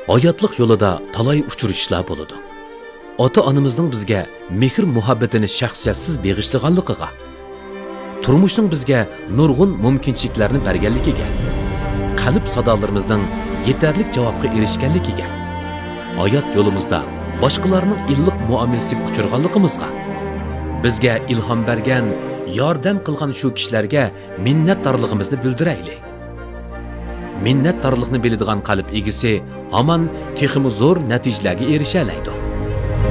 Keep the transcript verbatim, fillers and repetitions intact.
Hayotlik yo'lida talay uchrashishlar bo'ladi. Ota-onamizning bizga mehr muhabbatini shaxsiyatsiz beg'ishlaganligiga, turmushning bizga nurg'un mumkinchiliklarni berganligiga, qalb sadolarimizning yetarlik javobga erishganligiga, hayot yo'limizda boshqalarning illiq muomalasiga uchirganligimizga, bizga ilhom bergan, yordam qilgan shu kishilarga minnatdorligimizni bildiraylik. Minnatdorlikni biladigan qalb egisi hamon texmi zo'r natijalarga erisha oladi.